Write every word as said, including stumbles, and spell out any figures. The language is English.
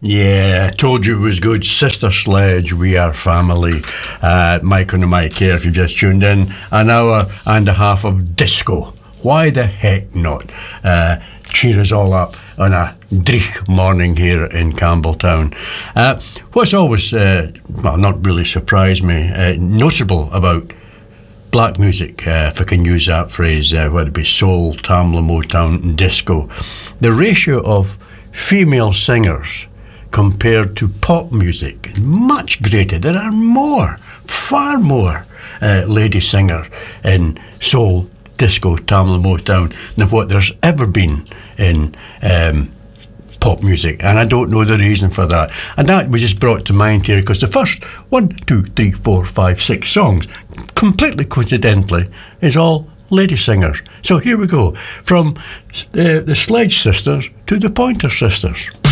Yeah, I told you it was good. Sister Sledge, We Are Family. Uh, Mike on the mic here if you've just tuned in. An hour and a half of disco. Why the heck not? Uh, cheer us all up on a dreich morning here in Campbelltown. Uh, what's always, uh, well, not really surprised me, uh, noticeable about black music, uh, if I can use that phrase, uh, whether it be soul, Tamla, Motown, and disco, the ratio of female singers compared to pop music is much greater. There are more, far more uh, lady singers in soul, disco, Tamla, Motown than what there's ever been in um, pop music, and I don't know the reason for that. And that was just brought to mind here because the first one, two, three, four, five, six songs, completely coincidentally, is all lady singers. So here we go, from uh, the Sledge Sisters to the Pointer Sisters.